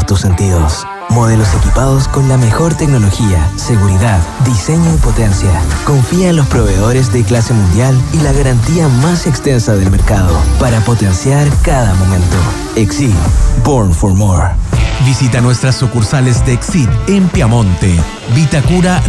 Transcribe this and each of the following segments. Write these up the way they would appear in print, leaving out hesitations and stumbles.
tus sentidos. Modelos equipados con la mejor tecnología, seguridad, diseño y potencia. Confía en los proveedores de clase mundial y la garantía más extensa del mercado para potenciar cada momento. Exceed. Born for more. Visita nuestras sucursales de Exceed en Piamonte, Vitacura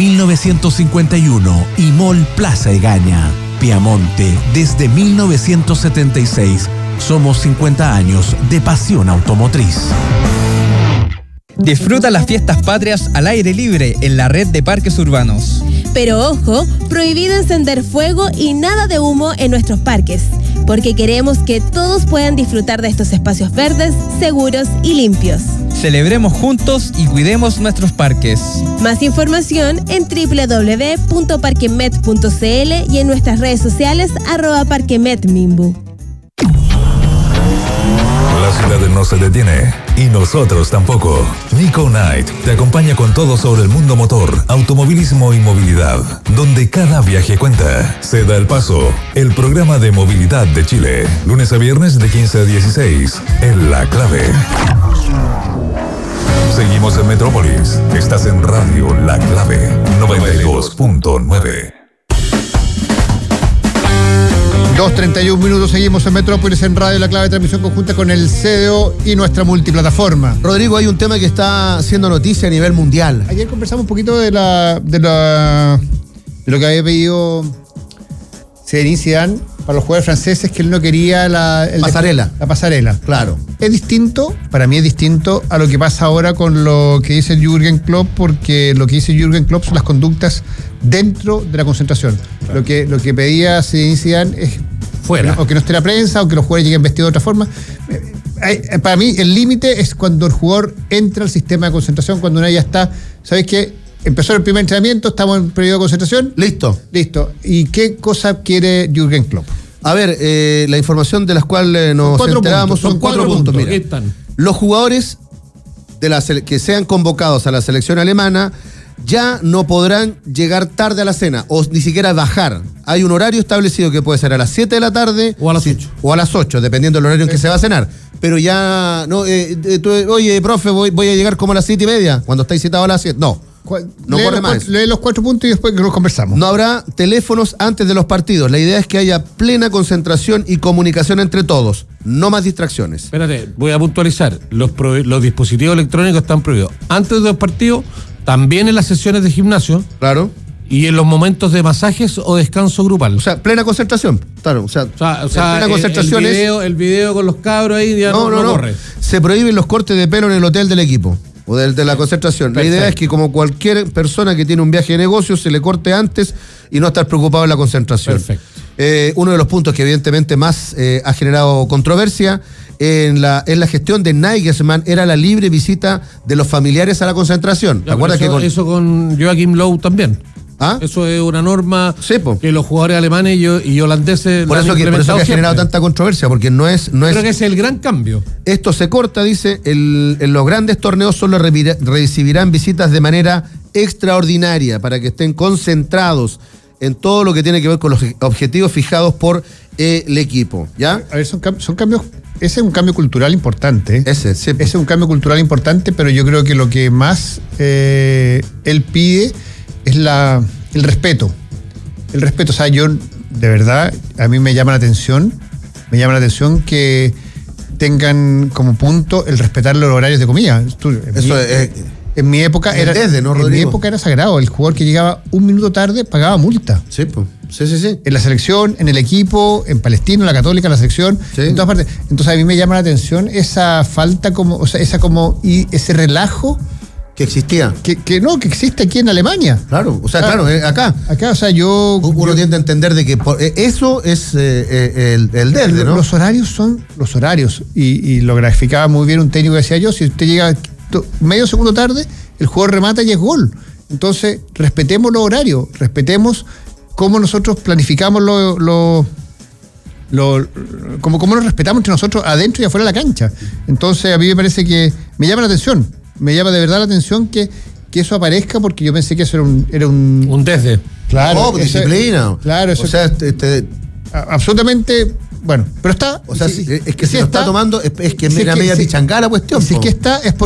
9951 y Mall Plaza Egaña. Piamonte, desde 1976. Somos 50 años de pasión automotriz. Disfruta las fiestas patrias al aire libre en la red de parques urbanos. Pero ojo, prohibido encender fuego y nada de humo en nuestros parques, porque queremos que todos puedan disfrutar de estos espacios verdes, seguros y limpios. Celebremos juntos y cuidemos nuestros parques. Más información en www.parquemet.cl y en nuestras redes sociales @parquemetmimbu. La ciudad no se detiene y nosotros tampoco. Nico Night te acompaña con todo sobre el mundo motor, automovilismo y movilidad, donde cada viaje cuenta. Se da el paso, el programa de movilidad de Chile, lunes a viernes de 15 a 16, en La Clave. Seguimos en Metrópolis. Estás en Radio La Clave 92.9. 2:31 minutos, seguimos en Metrópolis en Radio La Clave, transmisión conjunta con el CDO y nuestra multiplataforma. Rodrigo, hay un tema que está haciendo noticia a nivel mundial. Ayer conversamos un poquito de lo que había pedido Zinedine Zidane para los jugadores franceses, que él no quería la pasarela. Claro. Es distinto, para mí es distinto a lo que pasa ahora con lo que dice Jürgen Klopp, porque lo que dice Jürgen Klopp son las conductas dentro de la concentración. Claro. Lo que pedía Zinedine Zidane es fuera, o que no esté la prensa, o que los jugadores lleguen vestidos de otra forma. Para mí el límite es cuando el jugador entra al sistema de concentración, cuando uno ya está, ¿sabes qué? Empezó el primer entrenamiento, estamos en periodo de concentración. Listo. ¿Y qué cosa quiere Jürgen Klopp? A ver, la información de las cuales nos enterábamos son cuatro puntos. Mira, los jugadores que sean convocados a la selección alemana ya no podrán llegar tarde a la cena o ni siquiera bajar. Hay un horario establecido que puede ser a las 7 de la tarde o a las 8. O a las 8, dependiendo del horario en que se va a cenar. Pero ya, no, oye, profe, voy a llegar como a las 7:30, cuando estáis citados a las 7. No corre más. Lee los 4 puntos y después los conversamos. No habrá teléfonos antes de los partidos. La idea es que haya plena concentración y comunicación entre todos. No más distracciones. Espérate, voy a puntualizar. Los dispositivos electrónicos están prohibidos antes de los partidos, también en las sesiones de gimnasio. Claro. Y en los momentos de masajes o descanso grupal. O sea, plena concentración. Claro, o sea plena concentración el video con los cabros ahí ya no corre. Se prohíben los cortes de pelo en el hotel del equipo o de la concentración. Perfecto. La idea es que, como cualquier persona que tiene un viaje de negocios, se le corte antes y no estar preocupado en la concentración. Perfecto. Uno de los puntos que evidentemente más ha generado controversia en la gestión de Nagelsmann era la libre visita de los familiares a la concentración. ¿Te acuerdas eso con Joachim Löw también? ¿Ah? Eso es una norma que los jugadores alemanes y holandeses por eso que ha generado tanta controversia, porque no es. Creo que es el gran cambio. Esto se corta, dice, en los grandes torneos solo recibirán visitas de manera extraordinaria para que estén concentrados en todo lo que tiene que ver con los objetivos fijados por el equipo, ¿ya? A ver, son cambios. Ese es un cambio cultural importante. Ese es un cambio cultural importante, pero yo creo que lo que más él pide es el respeto. El respeto, o sea, yo, de verdad, a mí me llama la atención que tengan como punto el respetar los horarios de comida. En mi época era sagrado. El jugador que llegaba un minuto tarde pagaba multa. Sí, pues. Sí. En la selección, en el equipo, en Palestino, en la Católica, en la sección, en todas partes. Entonces a mí me llama la atención esa falta y ese relajo que existía. Que existe aquí en Alemania. Claro, o sea, acá. Acá, o sea, uno tiende a entender de que eso es el desde, ¿no? Los horarios son los horarios. Y lo graficaba muy bien un técnico que decía yo, si usted llega medio segundo tarde, el jugador remata y es gol. Entonces, respetemos los horarios, respetemos cómo nosotros planificamos cómo nos respetamos entre nosotros adentro y afuera de la cancha. Entonces, a mí me parece que me llama la atención. Me llama de verdad la atención que eso aparezca, porque yo pensé que eso era un desde. Claro. Disciplina. Claro, eso. O sea, absolutamente. Bueno, pero está. O sea, es que se lo está tomando, es que es media pichangada la cuestión. Si es que está, es